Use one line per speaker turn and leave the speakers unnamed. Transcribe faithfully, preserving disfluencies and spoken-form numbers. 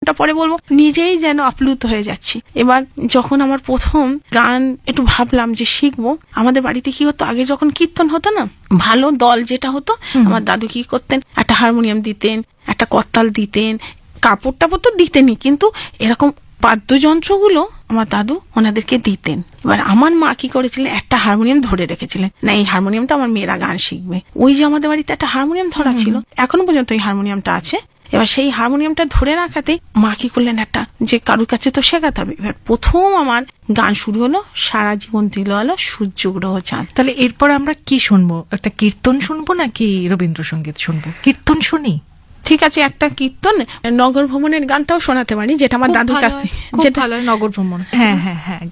হারমোনিয়ামটা পরে বলবো, নিজেই যেন আপ্লুত হয়ে যাচ্ছি। এবার যখন আমার প্রথম গান একটু ভাবলাম যে শিখবো, আমাদের বাড়িতে কি হতো, আগে যখন কীর্তন হতো না, ভালো দল যেটা হতো, আমার দাদু কি করতেন, একটা হারমোনিয়াম দিতেন, একটা করতাল দিতেন, কাপড় টাপড় তো দিতেনই, কিন্তু এরকম বাদ্যযন্ত্রগুলো আমার দাদু ওনাদেরকে দিতেন। এবার আমার মা কি করেছিলেন, একটা হারমোনিয়াম ধরে রেখেছিলেন, না এই হারমোনিয়ামটা আমার মেয়েরা গান শিখবে। ওই যে আমাদের বাড়িতে একটা হারমোনিয়াম ধরা ছিল, এখনো পর্যন্ত ওই হারমোনিয়ামটা আছে। এবার সেই হারমোনিয়ামটা ধরে রাখাতেই মা কি করলেন, একটা যে কারুর কাছে তো শেখাতে হবে। এবার প্রথম আমার গান শুরু হলো সারা জীবন দিল আলো সূর্য গ্রহ চাঁদ।
তাহলে এরপর আমরা কি শুনবো, একটা কীর্তন শুনবো নাকি রবীন্দ্রসঙ্গীত শুনবো? কীর্তন শুনি।
ঠিক আছে, একটা কীর্তন নগর ভ্রমণের গানটাও শোনাতে পারি, যেটা আমার দাদুর কাছ থেকে,
যেটা ভালো নগর ভ্রমণ। হ্যাঁ হ্যাঁ হ্যাঁ।